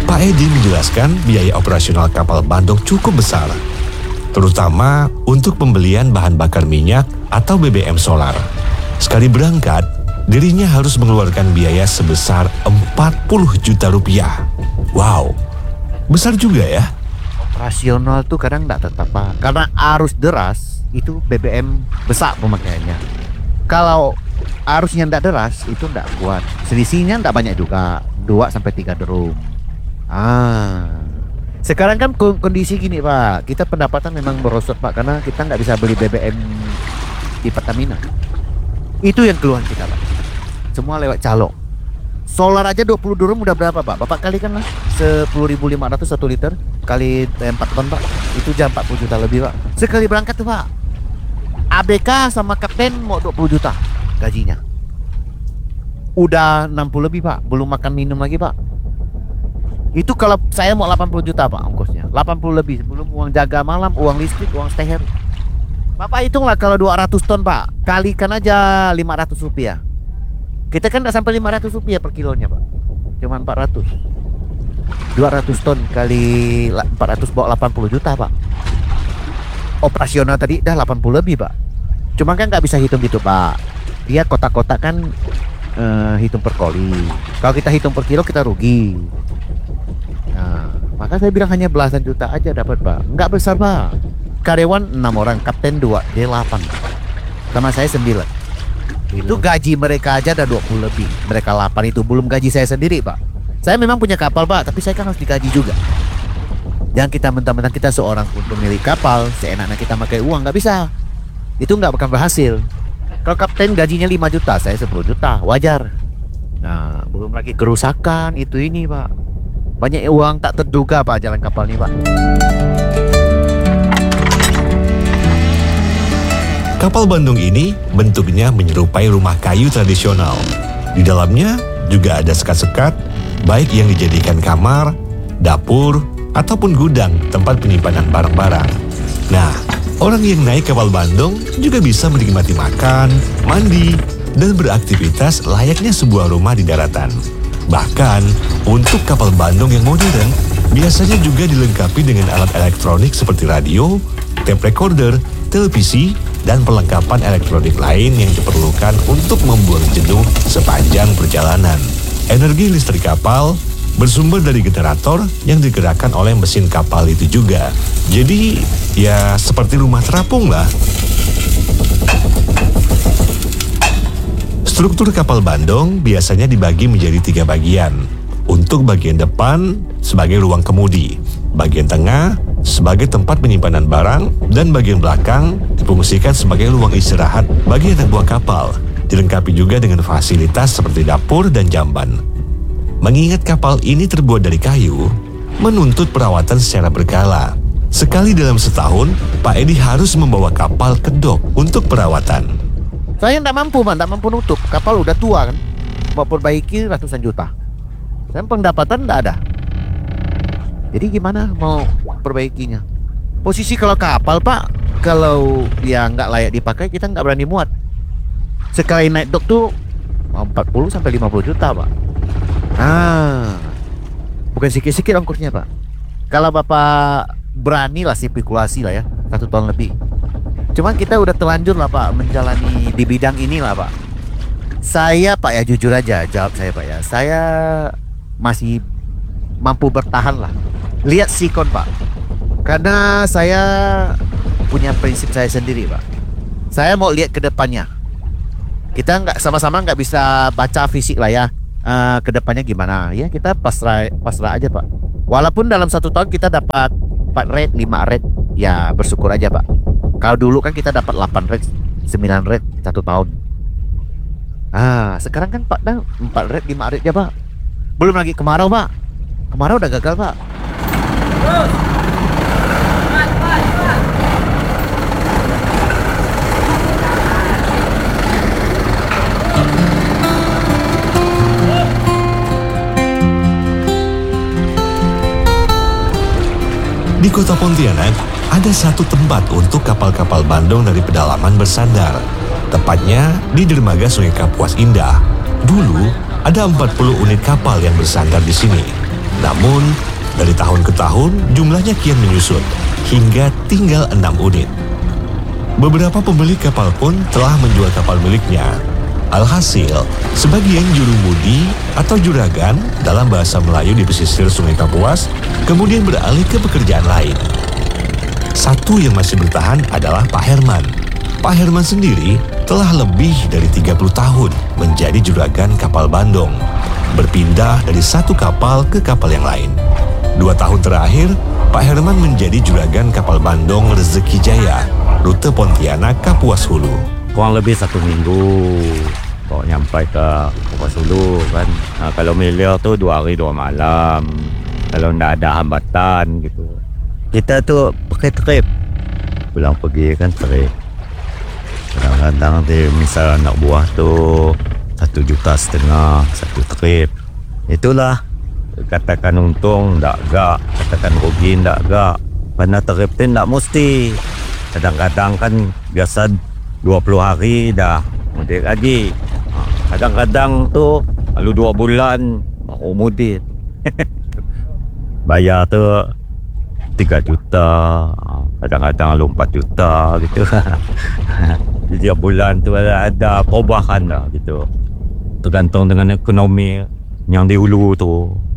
Pak Edi menjelaskan biaya operasional kapal Bandung cukup besar, terutama untuk pembelian bahan bakar minyak atau BBM solar. Sekali berangkat, dirinya harus mengeluarkan biaya sebesar 40 juta rupiah. Wow, besar juga ya. Operasional tuh kadang nggak tetap Pak, karena arus deras itu BBM besar pemakaiannya. Kalau arusnya nggak deras itu nggak kuat, selisihnya nggak banyak juga, 2-3 drum. Sekarang kan kondisi gini Pak, kita pendapatan memang merosot Pak, karena kita nggak bisa beli BBM di Pertamina. Itu yang keluhan kita Pak, semua lewat calo. Solar aja 20 drum udah berapa Pak? Bapak kalikan lah 10.500 1 liter kali 4 ton Pak, itu jam 40 juta lebih Pak. Sekali berangkat tuh Pak, ABK sama kapten mau 20 juta gajinya. Udah 60 lebih Pak, belum makan minum lagi Pak. Itu kalau saya mau 80 juta Pak ongkosnya, 80 lebih, belum uang jaga malam, uang listrik, uang steher. Bapak hitunglah kalau 200 ton Pak, kalikan aja 500 rupiah. Kita kan nggak sampai 500 rupiah per kilonya Pak, cuma 400. 200 ton kali 400 bawa 80 juta Pak. Operasional tadi dah 80 lebih Pak. Cuma kan nggak bisa hitung gitu Pak, dia kotak-kotak kan hitung per koli. Kalau kita hitung per kilo kita rugi. Nah, maka saya bilang hanya belasan juta aja dapat Pak. Nggak besar Pak. Karyawan 6 orang, kapten 2, dia 8. Sama saya 9. Itu gaji mereka aja ada 20 lebih. Mereka 8 itu belum gaji saya sendiri Pak. Saya memang punya kapal Pak, tapi saya kan harus digaji juga. Jangan kita mentang-mentang kita seorang pemilik kapal, seenaknya kita pakai uang, nggak bisa. Itu nggak bakal berhasil. Kalau kapten gajinya 5 juta, saya 10 juta, wajar. Nah, belum lagi kerusakan itu ini Pak. Banyak uang tak terduga Pak jalan kapal ini Pak. Kapal Bandung ini bentuknya menyerupai rumah kayu tradisional. Di dalamnya juga ada sekat-sekat, baik yang dijadikan kamar, dapur, ataupun gudang tempat penyimpanan barang-barang. Nah, orang yang naik kapal Bandung juga bisa menikmati makan, mandi, dan beraktivitas layaknya sebuah rumah di daratan. Bahkan, untuk kapal Bandung yang modern, biasanya juga dilengkapi dengan alat elektronik seperti radio, tape recorder, televisi, dan perlengkapan elektronik lain yang diperlukan untuk membuang jenuh sepanjang perjalanan. Energi listrik kapal bersumber dari generator yang digerakkan oleh mesin kapal itu juga. Jadi, ya seperti rumah terapung lah. Struktur kapal Bandung biasanya dibagi menjadi 3 bagian. Untuk bagian depan sebagai ruang kemudi, bagian tengah sebagai tempat penyimpanan barang, dan bagian belakang difungsikan sebagai ruang istirahat bagi anak buah kapal. Dilengkapi juga dengan fasilitas seperti dapur dan jamban. Mengingat kapal ini terbuat dari kayu, menuntut perawatan secara berkala. Sekali dalam setahun, Pak Edi harus membawa kapal ke dok untuk perawatan. Saya nggak mampu Pak, nggak mampu nutup. Kapal udah tua kan, mau perbaiki ratusan juta. Saya pendapatan nggak ada. Jadi gimana mau perbaikinya? Posisi kalau kapal Pak, kalau ya nggak layak dipakai, kita nggak berani muat. Sekali naik dok tuh 40-50 juta Pak. Nah, bukan sikit-sikit ongkosnya Pak. Kalau Bapak berani lah spekulasi lah ya, 1 tahun lebih. Cuman kita udah terlanjur lah Pak menjalani di bidang ini lah Pak. Saya Pak ya jujur aja jawab saya Pak ya, saya masih mampu bertahan lah. Lihat sikon Pak, karena saya punya prinsip saya sendiri Pak. Saya mau lihat ke depannya. Kita nggak sama-sama nggak bisa baca fisik lah ya. Ke depannya gimana? Ya kita pasrah aja Pak. Walaupun dalam 1 tahun kita dapat 4 red, 5 red, ya bersyukur aja Pak. Kalau dulu kan kita dapat 8 red, 9 red 1 tahun. Sekarang kan Pak dah 4 red, 5 red ya Pak. Belum lagi kemarau Pak. Kemarau udah gagal Pak. Di kota Pontianak, ada satu tempat untuk kapal-kapal Bandung dari pedalaman bersandar. Tepatnya di dermaga Sungai Kapuas Indah. Dulu, ada 40 unit kapal yang bersandar di sini. Namun, dari tahun ke tahun jumlahnya kian menyusut hingga tinggal 6 unit. Beberapa pemilik kapal pun telah menjual kapal miliknya. Alhasil, sebagian jurumudi atau juragan dalam bahasa Melayu di pesisir Sungai Kapuas kemudian beralih ke pekerjaan lain. Satu yang masih bertahan adalah Pak Herman. Pak Herman sendiri telah lebih dari 30 tahun menjadi juragan kapal Bandung, berpindah dari satu kapal ke kapal yang lain. 2 tahun terakhir, Pak Herman menjadi juragan kapal Bandung Rezeki Jaya, rute Pontianak Kapuas Hulu. Kurang lebih 1 minggu kau nyampai ke Kapuas Hulu kan. Nah, kalau milir tuh 2 hari 2 malam. Kalau nggak ada hambatan gitu. Kita tuh pakai trip. Pulang pergi kan trip. Kadang-kadang misal anak buah tuh 1,5 juta satu trip. Itulah katakan untung ndak gak, katakan rugi ndak gak. Karena trip itu ndak mesti. Kadang-kadang kan biasa 20 hari dah mudik lagi. Kadang-kadang tuh lalu 2 bulan baru mudik. Bayar tuh 3 juta, kadang-kadang lalu 4 juta gitu. Setiap bulan tuh ada perubahan lah gitu. Tergantung dengan ekonomi yang di hulu tu.